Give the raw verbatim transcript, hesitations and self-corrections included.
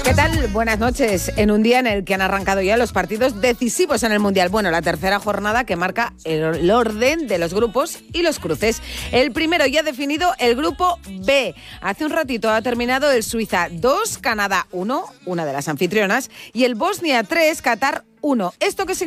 ¿Qué tal? Buenas noches. En un día en el que han arrancado ya los partidos decisivos en el Mundial. Bueno, la tercera jornada que marca el orden de los grupos y los cruces. El primero ya definido, el grupo B. Hace un ratito ha terminado el Suiza dos, Canadá uno, una de las anfitrionas, y el Bosnia tres, Qatar uno. ¿Esto qué significa?